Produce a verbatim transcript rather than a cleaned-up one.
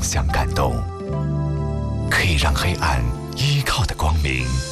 相感动，可以让黑暗依靠的光明